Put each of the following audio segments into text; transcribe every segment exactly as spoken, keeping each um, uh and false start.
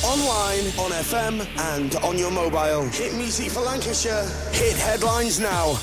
Online, on F M, and on your mobile. Hit music for Lancashire. Hit headlines now.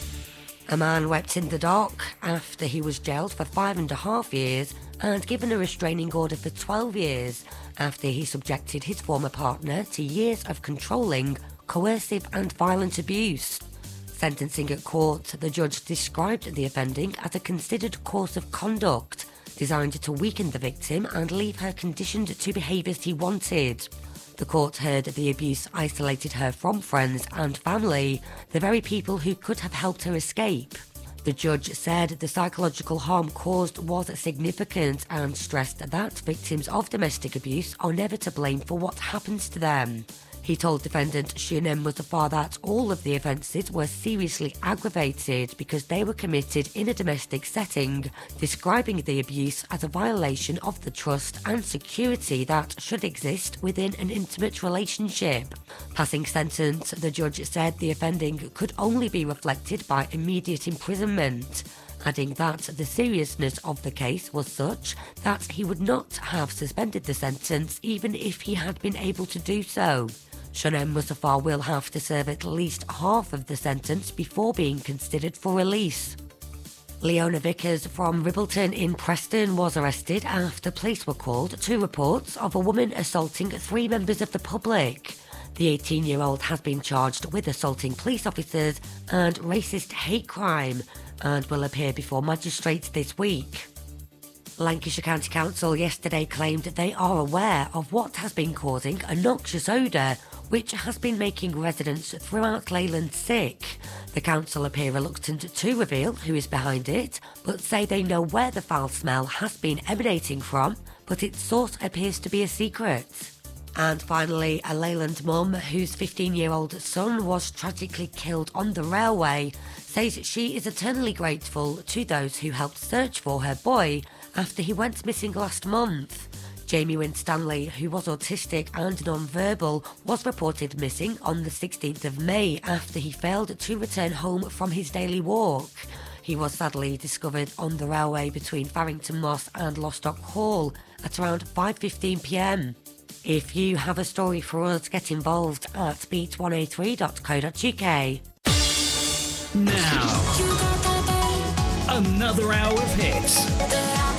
A man wept in the dock after he was jailed for five and a half years and given a restraining order for twelve years after he subjected his former partner to years of controlling, coercive and violent abuse. Sentencing at court, the judge described the offending as a considered course of conduct designed to weaken the victim and leave her conditioned to behaviours he wanted. The court heard the abuse isolated her from friends and family, the very people who could have helped her escape. The judge said the psychological harm caused was significant and stressed that victims of domestic abuse are never to blame for what happens to them. He told defendant Shunem Mustafa that all of the offences were seriously aggravated because they were committed in a domestic setting, describing the abuse as a violation of the trust and security that should exist within an intimate relationship. Passing sentence, the judge said the offending could only be reflected by immediate imprisonment, adding that the seriousness of the case was such that he would not have suspended the sentence even if he had been able to do so. Shunem Mustafa will have to serve at least half of the sentence before being considered for release. Leona Vickers from Ribbleton in Preston was arrested after police were called to reports of a woman assaulting three members of the public. The eighteen-year-old has been charged with assaulting police officers and racist hate crime and will appear before magistrates this week. Lancashire County Council yesterday claimed they are aware of what has been causing a noxious odour which has been making residents throughout Leyland sick. The council appear reluctant to reveal who is behind it, but say they know where the foul smell has been emanating from, but its source appears to be a secret. And finally, a Leyland mum whose fifteen-year-old son was tragically killed on the railway says she is eternally grateful to those who helped search for her boy after he went missing last month. Jamie Winstanley, who was autistic and non-verbal, was reported missing on the sixteenth of May after he failed to return home from his daily walk. He was sadly discovered on the railway between Farrington Moss and Lostock Hall at around five fifteen p m. If you have a story for us, get involved at beat one oh three dot co dot uk. Now, another hour of hits.